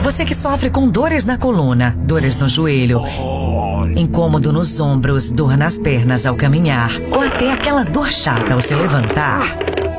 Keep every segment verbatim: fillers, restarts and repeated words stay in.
Você que sofre com dores na coluna, dores no joelho, incômodo nos ombros, dor nas pernas ao caminhar, ou até aquela dor chata ao se levantar.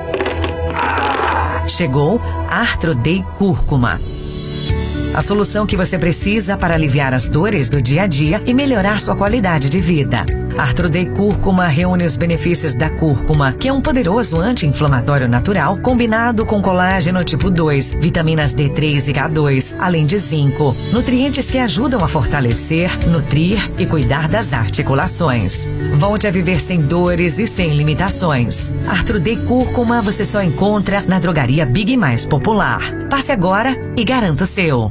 Chegou Arthro-Day Cúrcuma. A solução que você precisa para aliviar as dores do dia a dia e melhorar sua qualidade de vida. Arthro-Day Cúrcuma reúne os benefícios da cúrcuma, que é um poderoso anti-inflamatório natural combinado com colágeno tipo dois, vitaminas D três e K dois, além de zinco, nutrientes que ajudam a fortalecer, nutrir e cuidar das articulações. Volte a viver sem dores e sem limitações. Arthro-Day Cúrcuma você só encontra na drogaria Big mais popular. Passe agora e garanta o seu.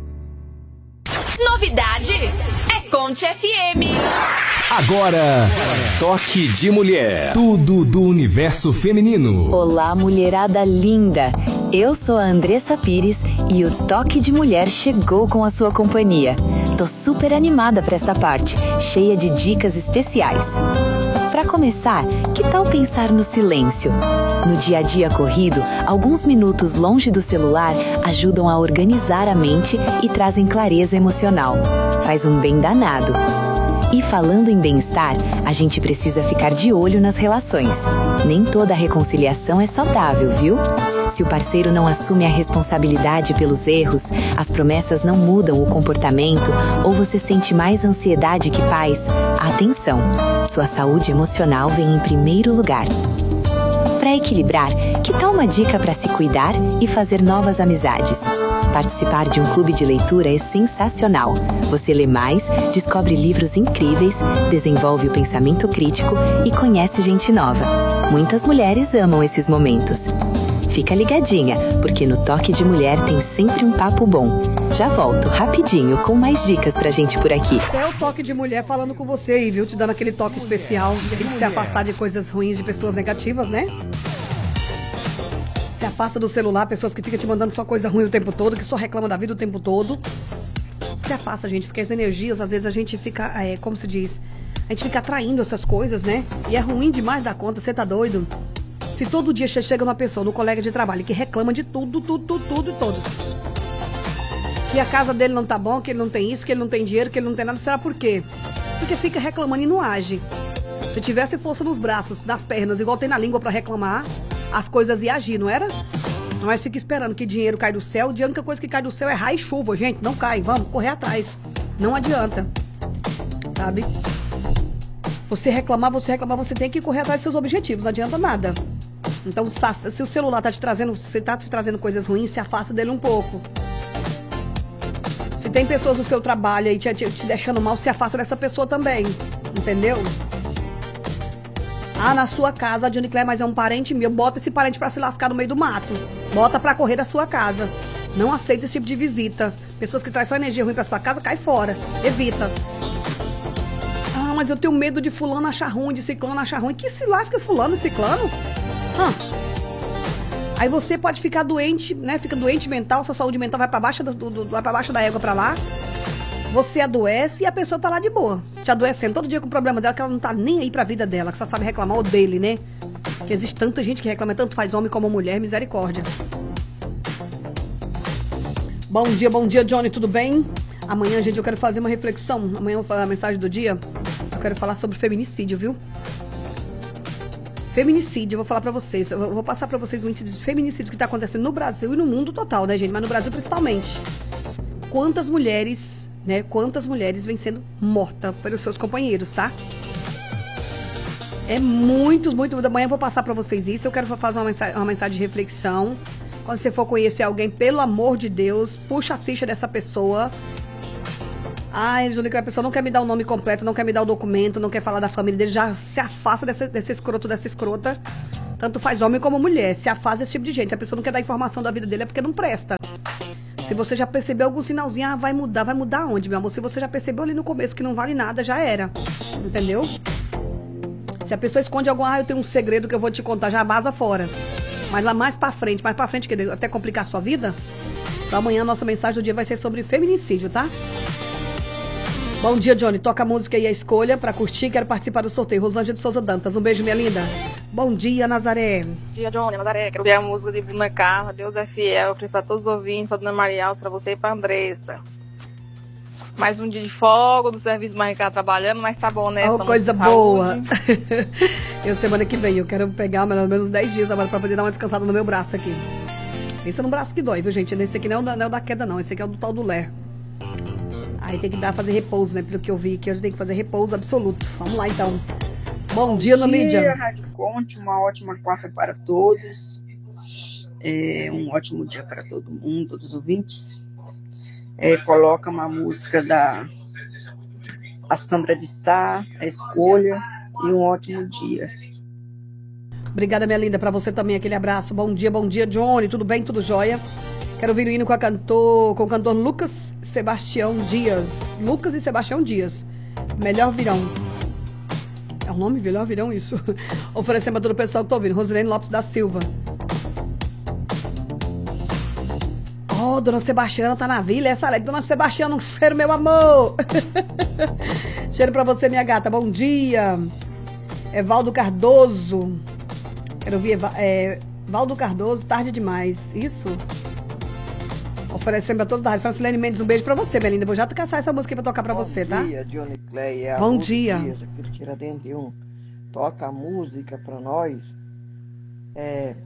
Novidade é Conte F M. Agora, Toque de Mulher. Tudo do universo feminino. Olá, mulherada linda. Eu sou a Andressa Pires e o Toque de Mulher chegou com a sua companhia. Tô super animada para esta parte, cheia de dicas especiais. Para começar, que tal pensar no silêncio? No dia a dia corrido, alguns minutos longe do celular ajudam a organizar a mente e trazem clareza emocional. Faz um bem danado. E falando em bem-estar, a gente precisa ficar de olho nas relações. Nem toda reconciliação é saudável, viu? Se o parceiro não assume a responsabilidade pelos erros, as promessas não mudam o comportamento ou você sente mais ansiedade que paz, atenção! Sua saúde emocional vem em primeiro lugar. Para equilibrar, que tal uma dica para se cuidar e fazer novas amizades? Participar de um clube de leitura é sensacional. Você lê mais, descobre livros incríveis, desenvolve o pensamento crítico e conhece gente nova. Muitas mulheres amam esses momentos. Fica ligadinha, porque no Toque de Mulher tem sempre um papo bom. Já volto rapidinho com mais dicas pra gente por aqui. É o Toque de Mulher falando com você aí, viu? Te dando aquele toque especial de se afastar de coisas ruins, de pessoas negativas, né? Se afasta do celular, pessoas que ficam te mandando só coisa ruim o tempo todo, que só reclamam da vida o tempo todo. Se afasta, gente, porque as energias, às vezes a gente fica, é, como se diz, a gente fica atraindo essas coisas, né? E é ruim demais da conta, você tá doido? Se todo dia você chega uma pessoa, no colega de trabalho, que reclama de tudo, tudo, tudo, tudo e todos. Que a casa dele não tá bom, que ele não tem isso, que ele não tem dinheiro, que ele não tem nada, será por quê? Porque fica reclamando e não age. Se tivesse força nos braços, nas pernas, igual tem na língua pra reclamar, as coisas iam agir, não era? Mas fica esperando que dinheiro cai do céu. A única coisa que cai do céu é raio e chuva, gente. Não cai, vamos correr atrás. Não adianta, sabe? Você reclamar, você reclamar, você tem que correr atrás dos seus objetivos. Não adianta nada. Então, se o celular tá te trazendo, você tá te trazendo coisas ruins, se afasta dele um pouco. Se tem pessoas no seu trabalho aí te, te, te deixando mal, se afasta dessa pessoa também. Entendeu? Ah, na sua casa, a Johnny Claire, mas é um parente meu. Bota esse parente pra se lascar no meio do mato. Bota pra correr da sua casa. Não aceita esse tipo de visita. Pessoas que trazem só energia ruim pra sua casa, cai fora. Evita. Ah, mas eu tenho medo de fulano achar ruim, de ciclano achar ruim. Que se lasca fulano e ciclano? Ah. Aí você pode ficar doente, né? Fica doente mental, sua saúde mental vai pra baixo, do, do, do, vai pra baixo da égua pra lá. Você adoece e a pessoa tá lá de boa, te adoecendo todo dia com o problema dela, que ela não tá nem aí pra vida dela, que só sabe reclamar, ou dele, né? Porque existe tanta gente que reclama, tanto faz homem como mulher, misericórdia. Bom dia, bom dia, Johnny, tudo bem? Amanhã, gente, eu quero fazer uma reflexão. Amanhã eu vou falar a mensagem do dia. Eu quero falar sobre feminicídio, viu? Feminicídio, eu vou falar pra vocês. Eu vou passar pra vocês um índice de feminicídio que tá acontecendo no Brasil e no mundo total, né, gente? Mas no Brasil principalmente. Quantas mulheres, né? Quantas mulheres vêm sendo mortas pelos seus companheiros, tá? É muito, muito. Da manhã eu vou passar pra vocês isso. Eu quero fazer uma mensagem, uma mensagem de reflexão. Quando você for conhecer alguém, pelo amor de Deus, puxa a ficha dessa pessoa. Ai, Júlia, que a pessoa não quer me dar o nome completo, não quer me dar o documento, não quer falar da família dele, já se afasta desse, desse escroto, dessa escrota. Tanto faz homem como mulher, se afasta desse tipo de gente. Se a pessoa não quer dar informação da vida dele é porque não presta. Se você já percebeu algum sinalzinho, ah, vai mudar, vai mudar onde, meu amor? Se você já percebeu ali no começo que não vale nada, já era. Entendeu? Se a pessoa esconde algum, ah, eu tenho um segredo que eu vou te contar, já vaza fora. Mas lá mais pra frente, mais pra frente, que até complicar a sua vida, então amanhã a nossa mensagem do dia vai ser sobre feminicídio, tá? Bom dia, Johnny. Toca a música aí, a escolha pra curtir. Quero participar do sorteio. Rosângela de Souza Dantas. Um beijo, minha linda. Bom dia, Nazaré. Bom dia, Johnny, Nazaré. Quero ver a música de Bruna Carla, Deus é fiel, para todos os ouvintes, para Dona Maria Alves, para você e para Andressa. Mais um dia de folga do serviço Maricá trabalhando, mas tá bom, né? Oh, coisa boa. Eu, semana que vem, eu quero pegar pelo menos dez dias agora pra poder dar uma descansada no meu braço aqui. Esse é no braço que dói, viu, gente? Esse aqui não é o da, não é o da queda, não. Esse aqui é o do tal do Ler. Aí tem que dar, fazer repouso, né? Pelo que eu vi, que a gente tem que fazer repouso absoluto. Vamos lá, então. Bom, Bom dia, Ana Lídia. Bom dia, Rádio Conte. Uma ótima quarta para todos. É, um ótimo dia para todo mundo, todos os ouvintes. É, coloca uma música da a Sandra de Sá, A Escolha, e um ótimo dia. Obrigada, minha linda, para você também, aquele abraço. Bom dia, bom dia, Johnny, tudo bem, tudo jóia? Quero ouvir o hino com, a cantor, com o cantor Lucas Sebastião Dias. Lucas e Sebastião Dias. Melhor Virão. É o nome? Melhor Virão, isso. Oferecendo para todo o pessoal que tá ouvindo. Rosilene Lopes da Silva. Oh, Dona Sebastiana tá na vila, essa alegre. Dona Sebastiana, um cheiro, meu amor. Cheiro pra você, minha gata. Bom dia. Evaldo Cardoso. Quero ouvir é, Valdo Cardoso, tarde demais. Isso. Oferecendo pra todos da rádio. Francilene Mendes, um beijo pra você, minha linda. Vou já caçar essa música pra tocar pra Bom você, tá? Bom dia, Johnny Clay. É Bom dia. Dias, aqui do Tiradentes um. Toca a música pra nós. É...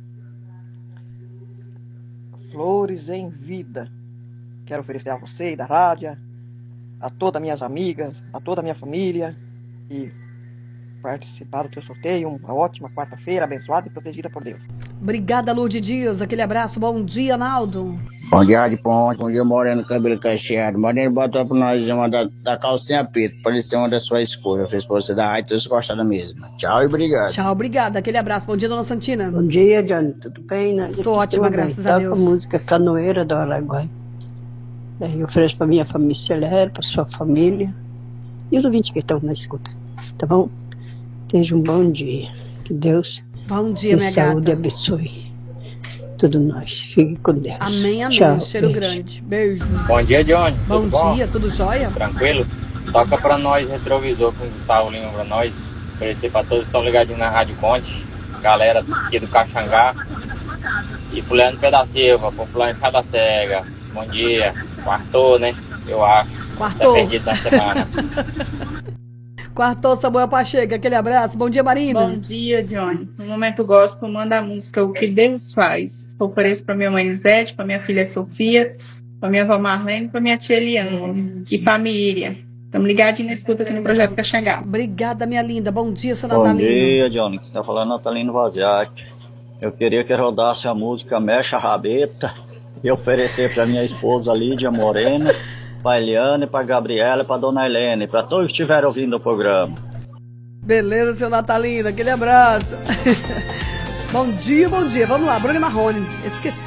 Flores em Vida. Quero oferecer a você e da rádio, a todas minhas amigas, a toda a minha família e participar do teu sorteio. Uma ótima quarta-feira, abençoada e protegida por Deus. Obrigada, Lourdes Dias. Aquele abraço. Bom dia, Naldo. Bom dia, Rádio Ponte. Bom dia, Moreno, cabelo cacheado. Moreno botou pra nós uma da, da calcinha preta. Pode ser uma da sua escolha. Fez pra você da rádio, todos gostaram da mesma. Tchau e obrigado. Tchau, obrigada. Aquele abraço. Bom dia, Dona Santina. Bom dia, Johnny. Tudo bem, né? Tô ótima, graças a Deus. Toca a música Canoeira do Araguai. Eu ofereço pra minha família Celera, pra sua família e os ouvintes que estão na escuta. Tá bom? Seja um bom dia. Que Deus bom dia, minha saúde gata. Abençoe tudo nós. Fique com Deus. Amém, amém. Tchau, cheiro beijo. grande. Beijo. Bom dia, Johnny. Bom tudo bom? dia, tudo jóia? Tranquilo? Toca pra nós Retrovisor com o Gustavo Lima pra nós. Oferecer pra todos que estão ligadinhos na Rádio Conte. Galera aqui do Caxangá. E pro Leandro Pé da Silva, pro Fulano da Cega. Bom dia. Quartou, né? Eu acho. Quartou. Tá perdido na semana. Quartou, Samuel Pacheco, aquele abraço. Bom dia, Marina. Bom dia, Johnny. No momento gospel, manda a música O Que Deus Faz. Ofereço para minha mãe Lisete, para minha filha Sofia, para minha avó Marlene, para minha tia Eliane e para a Miriam. Estamos ligadinhos na escuta aqui no Projeto Caxangá. Obrigada, minha linda. Bom dia, seu Bom Natalino. Bom dia, Johnny. Tá falando Natalino Vaziak. Eu queria que rodasse a música Mexa Rabeta e oferecer para minha esposa Lídia Moreno, para Eliane, para Gabriela e para Dona Helene, para todos que estiverem ouvindo o programa. Beleza, seu Natalino, aquele abraço. Bom dia, bom dia. Vamos lá, Bruno Marrone. Esqueci.